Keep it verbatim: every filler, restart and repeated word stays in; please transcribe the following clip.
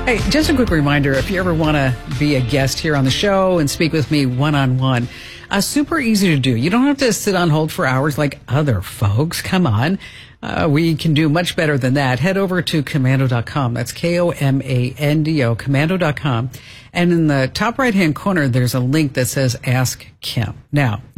Hey, just a quick reminder, if you ever want to be a guest here on the show and speak with me one-on-one, uh, super easy to do. You don't have to sit on hold for hours like other folks. Come on. Uh, we can do much better than that. Head over to komando dot com. That's K O M A N D O, komando dot com. And in the top right-hand corner, there's a link that says Ask Kim. Now,